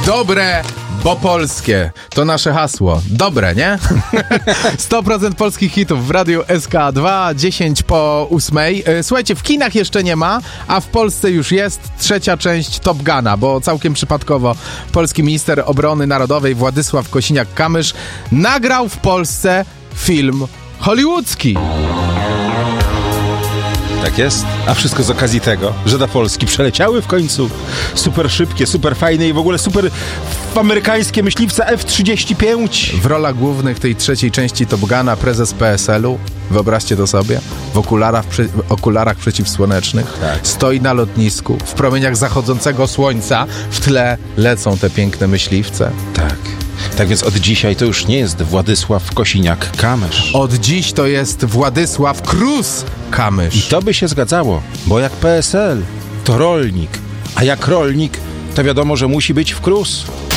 Dobre, bo polskie. To nasze hasło. Dobre, nie? 100% polskich hitów w Radiu SK2, 10 po 8. Słuchajcie, w kinach jeszcze nie ma, a w Polsce już jest trzecia część Top Guna, bo całkiem przypadkowo polski minister obrony narodowej Władysław Kosiniak-Kamysz nagrał w Polsce film hollywoodzki. Tak jest, a wszystko z okazji tego, że do Polski przeleciały w końcu super szybkie, super fajne i w ogóle super amerykańskie myśliwce F-35. W rolach głównych tej trzeciej części Top Guna prezes PSL-u, wyobraźcie to sobie, w okularach przeciwsłonecznych, Tak. stoi na lotnisku, w promieniach zachodzącego słońca, w tle lecą te piękne myśliwce. Tak. Tak więc od dzisiaj to już nie jest Władysław Kosiniak-Kamysz. Od dziś to jest Władysław Krus-Kamysz. I to by się zgadzało, bo jak PSL to rolnik, a jak rolnik to wiadomo, że musi być w KRUS.